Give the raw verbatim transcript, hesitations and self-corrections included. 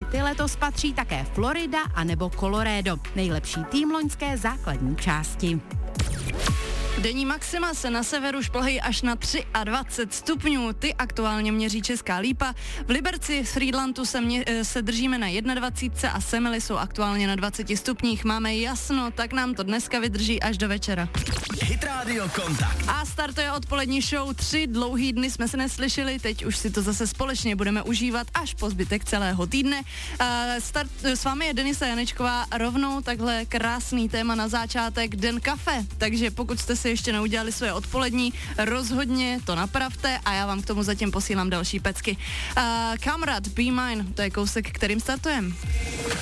Mezi letos patří také Florida anebo Colorado, nejlepší tým loňské základní části. Denní maxima se na severu šplhají až na dvacet tři stupňů, ty aktuálně měří Česká Lípa. V Liberci, v Frýdlantu se, mě, se držíme na dvacet jedna a Semily jsou aktuálně na dvaceti stupních. Máme jasno, tak nám to dneska vydrží až do večera. Hit Radio Kontakt. A startuje odpolední show. Tři dlouhý dny jsme se neslyšeli, teď už si to zase společně budeme užívat až po zbytek celého týdne. Uh, start, s vámi je Denisa Janečková, rovnou takhle krásný téma na začátek, Den kafe. Takže pokud jste si ještě neudělali svoje odpolední, rozhodně to napravte a já vám k tomu zatím posílám další pecky. Uh, Kamrad, Be Mine, to je kousek, kterým startujeme.